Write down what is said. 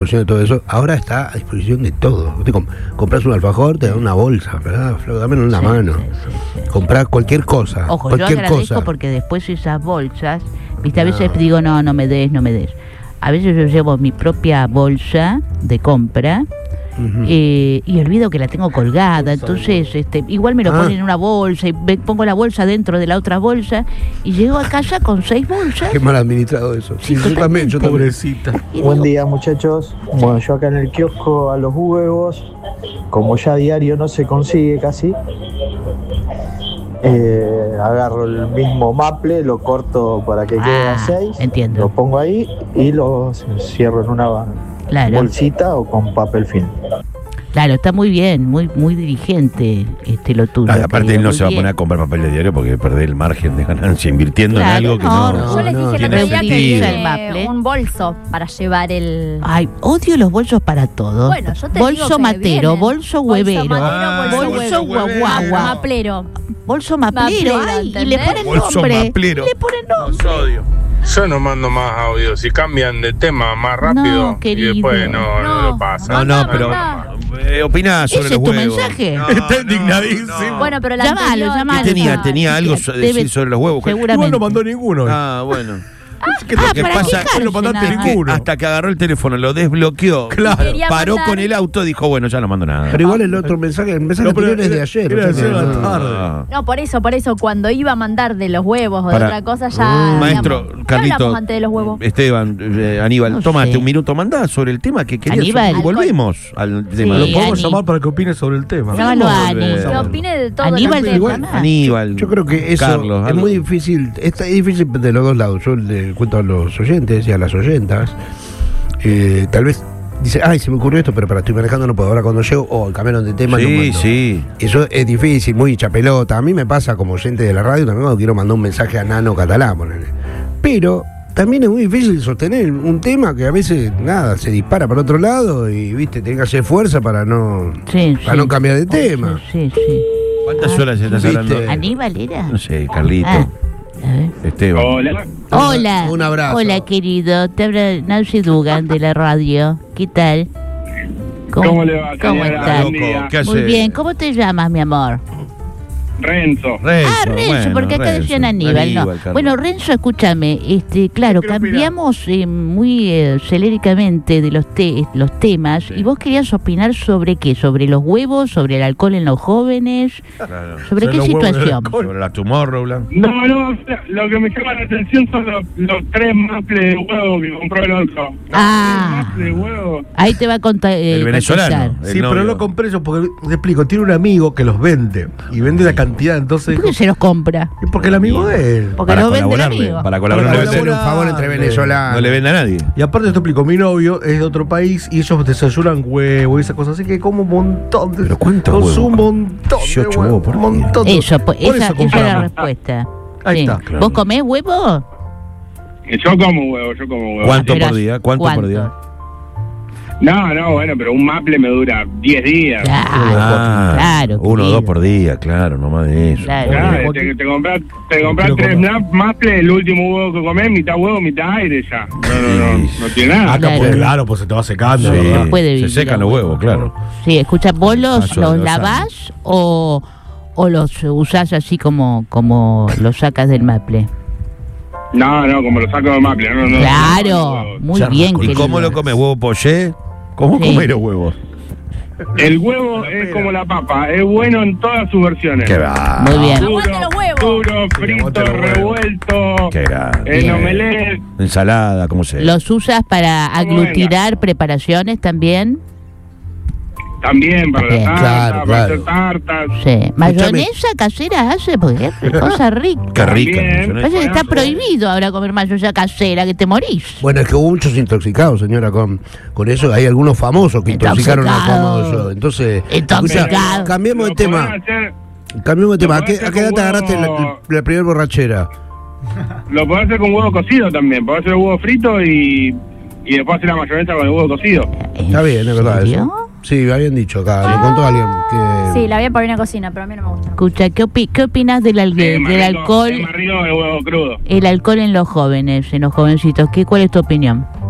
cocina y todo eso, ahora está a disposición de todo. Usted compras un alfajor, te dan una bolsa, ¿verdad? Dámelo en la mano. Sí. Comprar cualquier cosa. Ojo, cualquier yo agradezco cosa. porque después esas bolsas, viste, a veces digo, no me des. A veces yo llevo mi propia bolsa de compra. Y olvido que la tengo colgada, entonces igual me lo ponen en una bolsa y pongo la bolsa dentro de la otra bolsa y llego a casa con 6 bolsas. Qué mal administrado eso. Sí, yo también. Pobrecita. Buen día, muchachos. Bueno, yo acá en el kiosco a los huevos, como ya a diario no se consigue casi, agarro el mismo maple, lo corto para que quede a 6, entiendo. lo pongo ahí y lo cierro en una bolsita o con papel film. Claro, está muy bien, muy dirigente lo tuyo. Aparte él no se va a muy poner a comprar papel de diario porque pierde el margen de ganancia invirtiendo en algo que no. Yo les dije el tiene otro día que sentido. el maple. un bolso para llevar el... Ay, odio los bolsos para todo. Bueno, yo te bolso digo que matero, vienen. bolso huevero, Bolso guagua, maplero. bolso maplero, Maplero, ay, y le ¿entendés? ponen Bolso nombre. maplero. Le ponen Los nombre. odio. Yo no mando más audio. Si cambian de tema más rápido No, querido. y después no lo pasan. No, pero opiná sobre ¿Ese los es tu huevos. mensaje? Está indignadísimo. Bueno, pero la Llámalo. Tenía algo decir sobre los huevos. Seguramente. Igual no mandó ninguno. Bueno. Lo que para pasa quejarse no mandaste nada más. ninguno. Hasta que agarró el teléfono, lo desbloqueó, Quería paró mandar- con el auto, dijo, bueno, ya no mando nada. Pero igual el mensaje No, pero anterior es de ayer. era o sea de que ayer a la no- tarde. Ah. No, por eso, cuando iba a mandar de los huevos o de Para- otra cosa ya... Maestro, digamos, ¿qué Carlito, hablamos antes de los huevos? Esteban, Aníbal, No tómate sé. un minuto, mandá sobre el tema que querías. Aníbal. Y volvemos al tema. Sí, Lo podemos Ani. llamar para que opine sobre el tema. Llámalo a Ani. volver. Que opine de todo Aníbal el de tema. Panamá. Aníbal. Yo creo que eso Carlos, es algo. muy difícil. Es difícil de los dos lados. Yo le cuento a los oyentes y a las oyentas. Tal vez dice, ay, se me ocurrió esto, pero estoy manejando, no puedo. Ahora cuando llego, cambiaron de tema. lo Sí, mando. sí. Eso es difícil, muy hincha pelota. A mí me pasa como oyente de la radio también cuando quiero mandar un mensaje a Nano Catalán, ponele. Pero también es muy difícil sostener un tema que a veces, se dispara para otro lado y, viste, tenés que hacer fuerza para no cambiar de tema. Sí. ¿Cuántas horas estás ¿viste? hablando? ¿Aníbal era? No sé, Carlito. Ah, a ver. Esteban. Hola. Un abrazo. Hola, querido. Te habla Nancy Dugan de la radio. ¿Qué tal? ¿Cómo le va, ¿Cómo señora? estás? Buen día. ¿Qué haces? Muy bien. ¿Cómo te llamas, mi amor? Renzo. Renzo, bueno, porque acá Renzo. decían Aníbal, ¿no? Carlos. Bueno, Renzo, escúchame, claro, ¿Qué opinás? cambiamos muy celéricamente de los temas, y vos querías opinar sobre qué, sobre los huevos, sobre el alcohol en los jóvenes, Claro. sobre qué los huevos del situación. alcohol. Sobre la Tomorrowland. No, lo que me llama la atención son los 3 maples de huevo que compró el otro. Ah. 3 maples de huevo. Ahí te va a contar. El venezolano. contestar. El Sí, pero novio. lo compré yo porque, te explico, tiene un amigo que los vende y vende la cantidad, entonces ¿Por qué se los compra? y porque el amigo de él. Porque Para lo vende el colaborarle, amigo. para No colaborar. le hacer un favor entre venezolanos. No le vende a nadie. Y aparte te explico, mi novio es de otro país y ellos desayunan huevo y esas cosas, así que como un montón de... ¿Pero cuántos consumo huevos? un montón de 18 huevos, huevos por un día. montón de- Eso, pues, Por esa eso es la compramos. respuesta. Ahí está. claro. ¿Vos comés huevo? Yo como huevo. ¿Cuánto Pero, por día? ¿Cuánto por día? No, bueno, pero un maple me dura 10 días. Claro. Uno o querido. dos por día, claro, no más de eso. Claro. Claro, te compras Quiero 3 comer. maples, el último huevo que comés, mitad huevo, mitad aire ya. No tiene nada. Acá, Claro. pues claro, pues se te va secando, Sí, ¿verdad? No puede se vivir secan a los huevo. huevos, claro. Sí, escucha, ¿vos los Paso de los lavás o los usás así como los sacas del maple? No, como lo saco de maple. No. Claro, muy Ya, bien, ¿y ¿Y querido. cómo lo comes? ¿Huevo poché? ¿Cómo Sí. comer los huevos? El huevo es como la papa, es bueno en todas sus versiones. Qué va. Muy bien. Aguante los huevos. Duro, frito, aguante los huevos. revuelto, Qué grande. en omelette. Ensalada, ¿cómo se? ¿Los usas para aglutinar preparaciones también? También para Bien. la tarta, Claro, para claro. hacer tartas. Sí. ¿Mayonesa casera hace? Porque es cosa rica. Qué rica. También. ¿no? Parece que está prohibido ahora comer mayonesa casera, que te morís. Bueno, es que hubo muchos intoxicados, señora, con eso. Hay algunos famosos que intoxicaron a Intoxicados. famosos. Entonces, Intoxicados. escucha, cambiemos de Lo tema. podés hacer- Cambiemos de tema. Lo ¿A qué podés edad hacer te agarraste con huevo. la primera borrachera? Lo podés hacer con huevo cocido también. Podés hacer el huevo frito y después hacer la mayonesa con el huevo cocido. Está bien, es verdad serio? eso. Sí, habían dicho acá, lo contó alguien que... Sí, la vi por una cocina, pero a mí no me gusta. Escucha, ¿qué opinas del Es más rico- alcohol? Es más rico que el huevo crudo. El alcohol en los jóvenes, en los jovencitos. ¿Cuál es tu opinión?